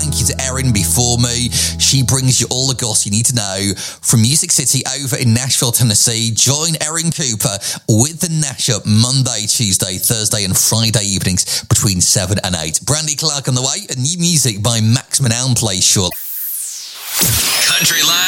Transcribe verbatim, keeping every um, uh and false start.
Thank you to Erin before me. She brings you all the goss you need to know from Music City over in Nashville, Tennessee. Join Erin Cooper with the Nash Up Monday, Tuesday, Thursday and Friday evenings between seven and eight. Brandy Clark on the way, and new music by Max Manal plays short. Country Live